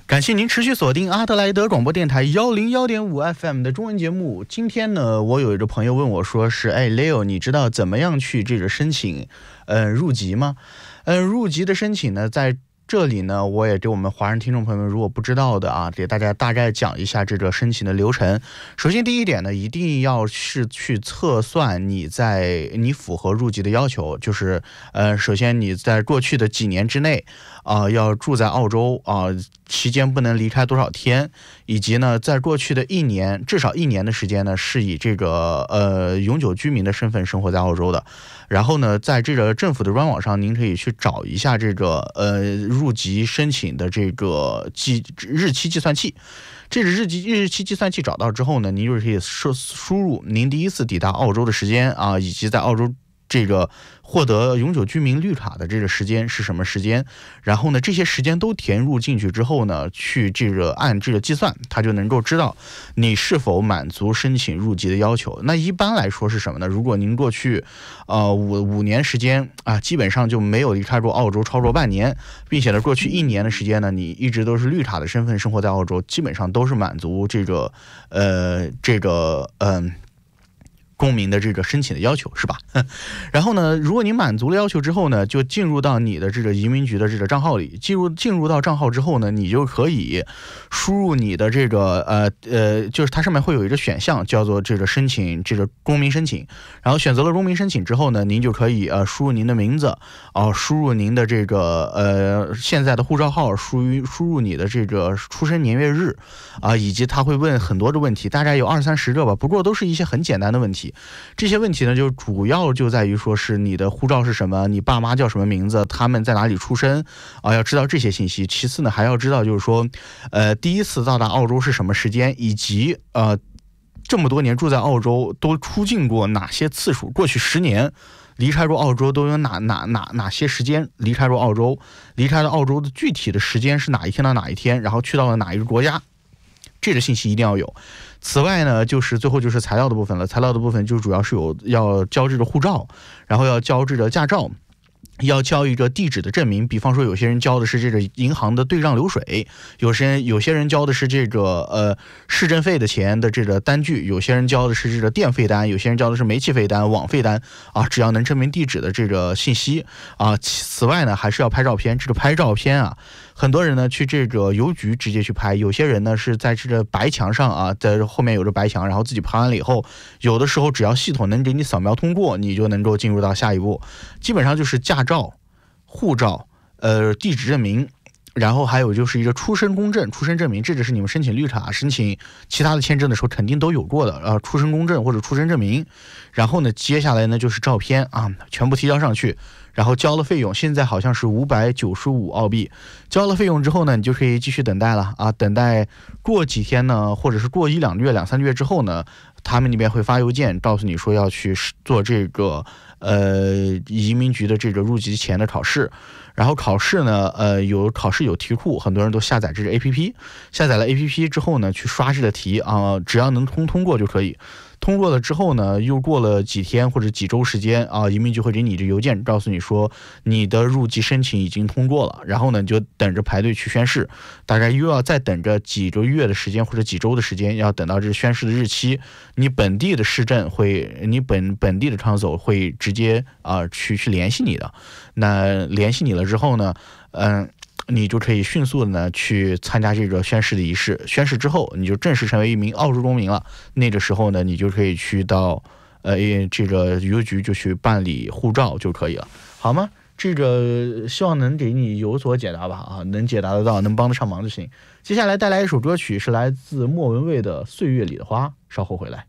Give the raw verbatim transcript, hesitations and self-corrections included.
感谢您持续锁定阿德莱德广播电台幺零幺点五 F M 的中文节目。今天呢，我有一个朋友问我说是，哎 Leo， 你知道怎么样去这个申请，呃，入籍吗？呃，入籍的申请呢，在这里呢，我也给我们华人听众朋友们，如果不知道的啊，给大家大概讲一下这个申请的流程。首先，第一点呢，一定要是去测算你在你符合入籍的要求，就是呃，首先你在过去的几年之内啊、呃，要住在澳洲啊、呃，期间不能离开多少天，以及呢，在过去的一年至少一年的时间呢，是以这个呃永久居民的身份生活在澳洲的。然后呢，在这个政府的官网上，您可以去找一下这个呃入籍申请的这个计日期计算器。这个日期日期计算器找到之后呢，您就可以输输入您第一次抵达澳洲的时间啊，以及在澳洲这个获得永久居民绿卡的这个时间是什么时间，然后呢，这些时间都填入进去之后呢，去这个按这个计算，它就能够知道你是否满足申请入籍的要求。那一般来说是什么呢？如果您过去呃五五年时间啊，基本上就没有离开过澳洲超过半年，并且呢，过去一年的时间呢，你一直都是绿卡的身份生活在澳洲，基本上都是满足这个呃这个嗯。呃公民的这个申请的要求是吧？然后呢，如果你满足了要求之后呢，就进入到你的这个移民局的这个账号里。进入进入到账号之后呢，你就可以输入你的这个呃呃，就是它上面会有一个选项叫做这个申请这个公民申请。然后选择了公民申请之后呢，您就可以呃输入您的名字啊、呃，输入您的这个呃现在的护照号，输入输入你的这个出生年月日啊、呃，以及他会问很多的问题，大概有二三十个吧，不过都是一些很简单的问题。这些问题呢，就主要就在于说是你的护照是什么，你爸妈叫什么名字，他们在哪里出生啊，要知道这些信息。其次呢，还要知道就是说，呃，第一次到达澳洲是什么时间，以及呃，这么多年住在澳洲都出境过哪些次数，过去十年离开过澳洲都有哪哪哪哪些时间离开过澳洲，离开了澳洲的具体的时间是哪一天到哪一天，然后去到了哪一个国家。这个信息一定要有。此外呢，就是最后就是材料的部分了。材料的部分就主要是有要交这个护照，然后要交这个驾照，要交一个地址的证明。比方说有些人交的是这个银行的对账流水，有些人有些人交的是这个呃市政费的钱的这个单据，有些人交的是这个电费单，有些人交的是煤气费单、网费单啊，只要能证明地址的这个信息啊。此外呢，还是要拍照片。这个拍照片啊，很多人呢去这个邮局直接去拍，有些人呢是在这个白墙上啊，在后面有着白墙，然后自己拍完了以后，有的时候只要系统能给你扫描通过，你就能够进入到下一步。基本上就是驾照、护照、呃地址证明，然后还有就是一个出生公证、出生证明，这就是你们申请绿卡、申请其他的签证的时候肯定都有过的啊，出生公证或者出生证明。然后呢，接下来呢就是照片啊，全部提交上去。然后交了费用，现在好像是五百九十五澳币。交了费用之后呢，你就可以继续等待了啊。等待过几天呢，或者是过一两个月、两三个月之后呢，他们那边会发邮件告诉你说要去做这个呃移民局的这个入籍前的考试。然后考试呢，呃有考试有题库，很多人都下载这个 A P P， 下载了 A P P 之后呢，去刷这个题啊，只要能通通过就可以。通过了之后呢，又过了几天或者几周时间啊，移民局会给你这邮件告诉你说你的入籍申请已经通过了，然后呢你就等着排队去宣誓，大概又要再等着几个月的时间或者几周的时间，要等到这宣誓的日期，你本地的市政会，你本本地的 council 会直接啊去去联系你的。那联系你了之后呢，嗯、呃。你就可以迅速的呢去参加这个宣誓的仪式，宣誓之后你就正式成为一名澳洲公民了。那个时候呢，你就可以去到呃这个邮局就去办理护照就可以了，好吗？这个希望能给你有所解答吧啊，能解答得到，能帮得上忙就行。接下来带来一首歌曲，是来自莫文蔚的《岁月里的花》，稍后回来。